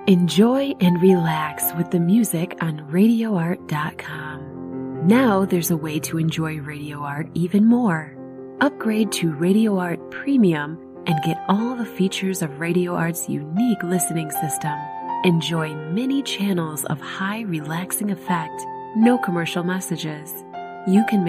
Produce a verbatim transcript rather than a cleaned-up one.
Enjoy and relax with the music on radio art dot com. Now there's a way to enjoy Radio Art even more. Upgrade to Radio Art Premium and get all the features of Radio Art's unique listening system. Enjoy many channels of high relaxing effect, no commercial messages. You can